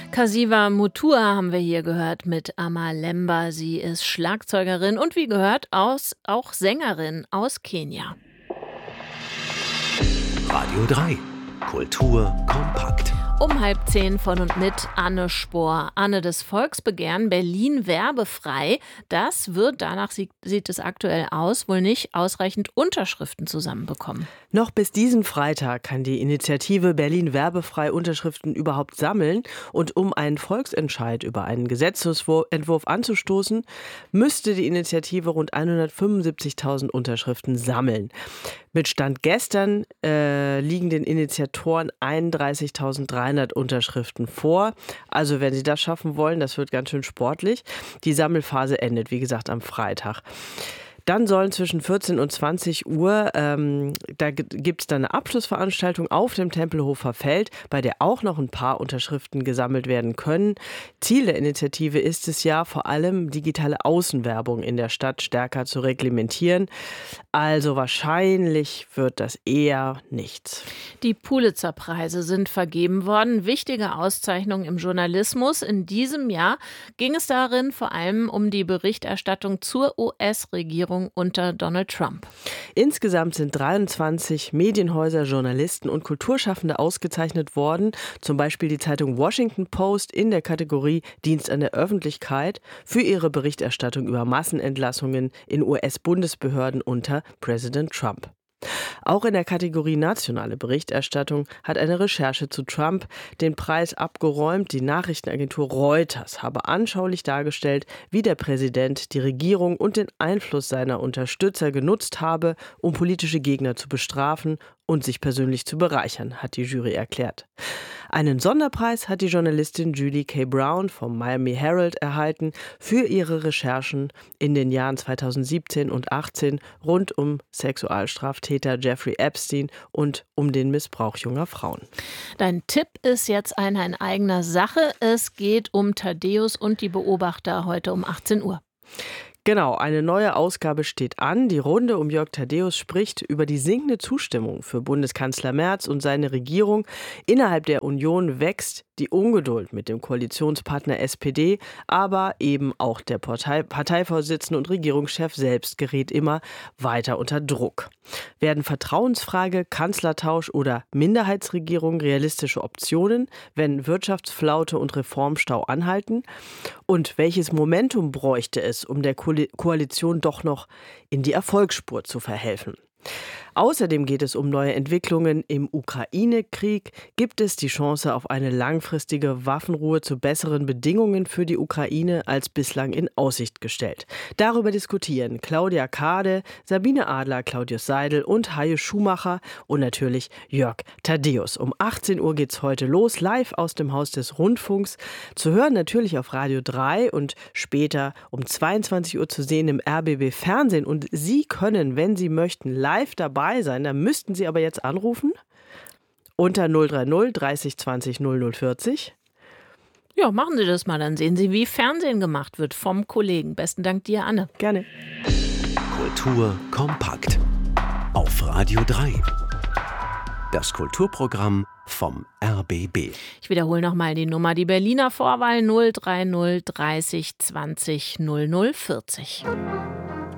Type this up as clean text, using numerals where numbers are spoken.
Kasiva Mutua haben wir hier gehört mit Amalemba. Sie ist Schlagzeugerin und wie gehört auch Sängerin aus Kenia. Radio 3. Kultur kompakt. Um 9:30 von und mit Anne Spohr. Anne, das Volksbegehren Berlin werbefrei, das wird, danach sieht es aktuell aus, wohl nicht ausreichend Unterschriften zusammenbekommen. Noch bis diesen Freitag kann die Initiative Berlin werbefrei Unterschriften überhaupt sammeln. Und um einen Volksentscheid über einen Gesetzesentwurf anzustoßen, müsste die Initiative rund 175.000 Unterschriften sammeln. Mit Stand gestern liegen den Initiatoren 31.300 Unterschriften vor. Also wenn sie das schaffen wollen, das wird ganz schön sportlich. Die Sammelphase endet, wie gesagt, am Freitag. Dann sollen zwischen 14 und 20 Uhr, da gibt es dann eine Abschlussveranstaltung auf dem Tempelhofer Feld, bei der auch noch ein paar Unterschriften gesammelt werden können. Ziel der Initiative ist es ja, vor allem digitale Außenwerbung in der Stadt stärker zu reglementieren. Also wahrscheinlich wird das eher nichts. Die Pulitzer-Preise sind vergeben worden. Wichtige Auszeichnungen im Journalismus. In diesem Jahr ging es darin vor allem um die Berichterstattung zur US-Regierung unter Donald Trump. Insgesamt sind 23 Medienhäuser, Journalisten und Kulturschaffende ausgezeichnet worden. Zum Beispiel die Zeitung Washington Post in der Kategorie Dienst an der Öffentlichkeit für ihre Berichterstattung über Massenentlassungen in US-Bundesbehörden unter Präsident Trump. Auch in der Kategorie nationale Berichterstattung hat eine Recherche zu Trump den Preis abgeräumt. Die Nachrichtenagentur Reuters habe anschaulich dargestellt, wie der Präsident die Regierung und den Einfluss seiner Unterstützer genutzt habe, um politische Gegner zu bestrafen und sich persönlich zu bereichern, hat die Jury erklärt. Einen Sonderpreis hat die Journalistin Julie K. Brown vom Miami Herald erhalten für ihre Recherchen in den Jahren 2017 und 2018 rund um Sexualstraftäter Jeffrey Epstein und um den Missbrauch junger Frauen. Dein Tipp ist jetzt einer in eigener Sache. Es geht um Thaddäus und die Beobachter heute um 18 Uhr. Genau, eine neue Ausgabe steht an. Die Runde um Jörg Thaddäus spricht über die sinkende Zustimmung für Bundeskanzler Merz und seine Regierung. Innerhalb der Union wächst die Ungeduld mit dem Koalitionspartner SPD, aber eben auch der Parteivorsitzende und Regierungschef selbst gerät immer weiter unter Druck. Werden Vertrauensfrage, Kanzlertausch oder Minderheitsregierung realistische Optionen, wenn Wirtschaftsflaute und Reformstau anhalten? Und welches Momentum bräuchte es, um der Koalition doch noch in die Erfolgsspur zu verhelfen? Außerdem geht es um neue Entwicklungen im Ukraine-Krieg. Gibt es die Chance auf eine langfristige Waffenruhe zu besseren Bedingungen für die Ukraine als bislang in Aussicht gestellt? Darüber diskutieren Claudia Kade, Sabine Adler, Claudius Seidel und Hajo Schumacher und natürlich Jörg Thaddäus. Um 18 Uhr geht's heute los, live aus dem Haus des Rundfunks. Zu hören natürlich auf Radio 3 und später um 22 Uhr zu sehen im RBB Fernsehen. Und Sie können, wenn Sie möchten, live dabei sein. Da müssten Sie aber jetzt anrufen unter 030 30 20 0040. Ja, machen Sie das mal, dann sehen Sie, wie Fernsehen gemacht wird vom Kollegen. Besten Dank dir, Anne. Gerne. Kultur kompakt. Auf Radio 3. Das Kulturprogramm vom RBB. Ich wiederhole nochmal die Nummer, die Berliner Vorwahl 030 30 20 0040.